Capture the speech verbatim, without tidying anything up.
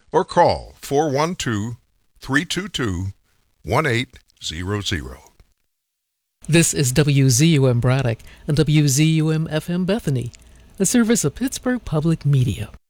or call four one two, three two two, one eight zero zero. This is W Z U M Braddock and W Z U M F M Bethany, a service of Pittsburgh Public Media.